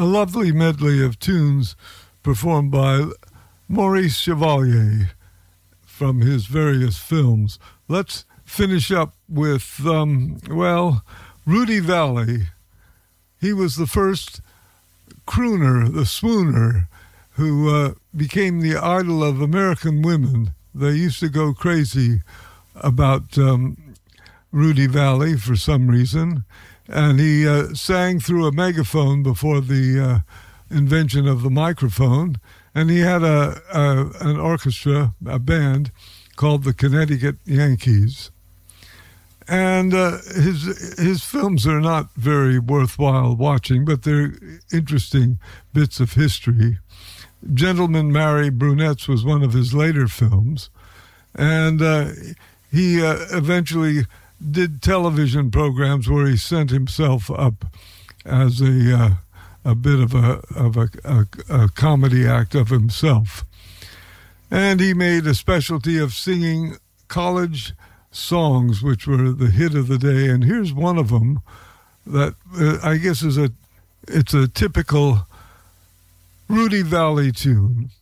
A lovely medley of tunes performed by Maurice Chevalier from his various films. Let's finish up with, Rudy Vallée. He was the first crooner, the swooner, who became the idol of American women. They used to go crazy about Rudy Vallée for some reason. And he sang through a megaphone before the invention of the microphone. And he had an orchestra, a band, called the Connecticut Yankees. And his films are not very worthwhile watching, but they're interesting bits of history. Gentlemen Marry Brunettes was one of his later films. And he eventually did television programs where he sent himself up as a bit of a comedy act of himself. And he made a specialty of singing college songs, which were the hit of the day. And here's one of them that I guess it's a typical Rudy Vallée tune.